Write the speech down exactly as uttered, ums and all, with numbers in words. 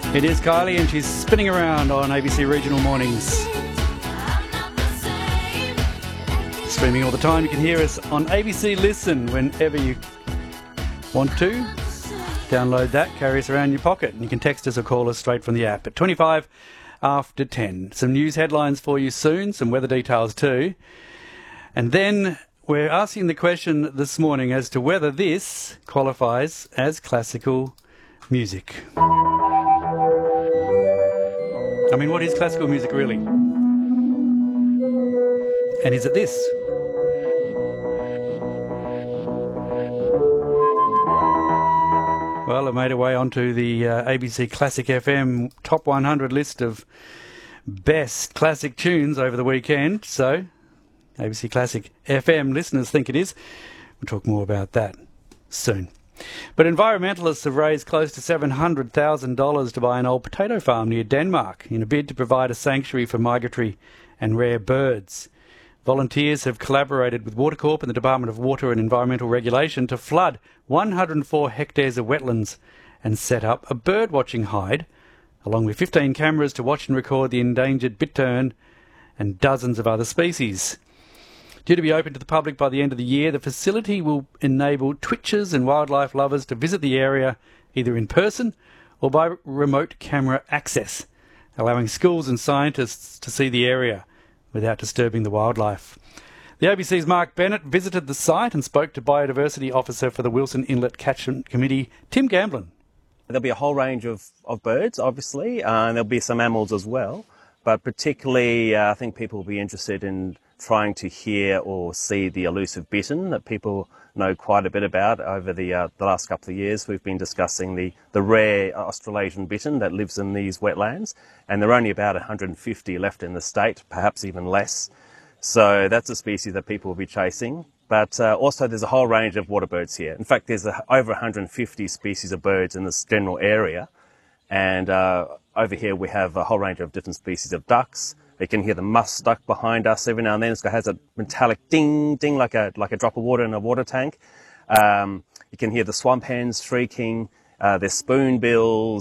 It is Kylie, and she's spinning around on A B C Regional Mornings. Streaming all the time. You can hear us on A B C Listen whenever you want to. Download that, carry us around your pocket, and you can text us or call us straight from the app at twenty-five after ten. Some news headlines for you soon, some weather details too. And then we're asking the question this morning as to whether this qualifies as classical music. I mean, what is classical music really? And is it this? Well, it made our way onto the uh, A B C Classic F M Top one hundred list of best classic tunes over the weekend. So, A B C Classic F M listeners think it is. We'll talk more about that soon. But environmentalists have raised close to seven hundred thousand dollars to buy an old potato farm near Denmark in a bid to provide a sanctuary for migratory and rare birds. Volunteers have collaborated with Watercorp and the Department of Water and Environmental Regulation to flood one hundred four hectares of wetlands and set up a bird-watching hide, along with fifteen cameras to watch and record the endangered bittern and dozens of other species. Due to be open to the public by the end of the year, the facility will enable twitchers and wildlife lovers to visit the area either in person or by remote camera access, allowing schools and scientists to see the area without disturbing the wildlife. The A B C's Mark Bennett visited the site and spoke to Biodiversity Officer for the Wilson Inlet Catchment Committee, Tim Gamblin. There'll be a whole range of, of birds, obviously, uh, and there'll be some mammals as well, but particularly uh, I think people will be interested in trying to hear or see the elusive bittern that people know quite a bit about over the uh, the last couple of years. We've been discussing the, the rare Australasian bittern that lives in these wetlands, and there are only about one hundred fifty left in the state, perhaps even less. So that's a species that people will be chasing. But uh, also there's a whole range of water birds here. In fact, there's a, over one hundred fifty species of birds in this general area. And uh, over here we have a whole range of different species of ducks. You can hear the musk duck behind us every now and then. It has a metallic ding, ding, like a like a drop of water in a water tank. Um, you can hear the swamp hens shrieking. Uh, there's spoonbills.